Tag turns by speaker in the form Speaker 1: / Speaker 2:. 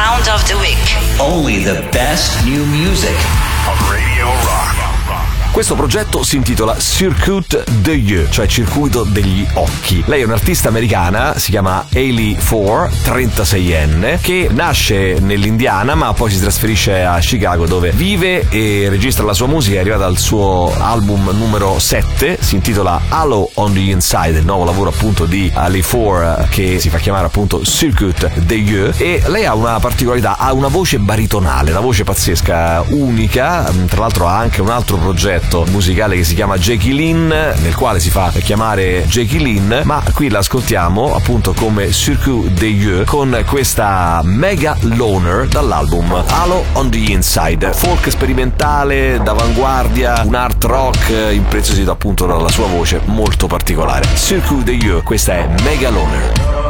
Speaker 1: Sound of the Week.
Speaker 2: Only the best new music
Speaker 3: on Radio Rock.
Speaker 4: Questo progetto si intitola Circuit des Yeux, cioè circuito degli occhi. Lei è un'artista americana, si chiama Hailey Four, 36enne, che nasce nell'Indiana ma poi si trasferisce a Chicago, dove vive e registra la sua musica. È arrivata al suo album numero 7, si intitola Halo on the Inside, il nuovo lavoro appunto di Hailey Four, che si fa chiamare appunto Circuit des Yeux. E lei ha una particolarità, ha una voce baritonale, una voce pazzesca, unica. Tra l'altro ha anche un altro progetto musicale che si chiama Jackie Lynn, nel quale si fa chiamare Jackie Lynn, ma qui l'ascoltiamo appunto come Circuit des Yeux con questa Mega Loner dall'album Halo on the Inside. Folk sperimentale, d'avanguardia, un art rock impreziosito appunto dalla sua voce molto particolare. Circuit des Yeux, questa è Mega Loner.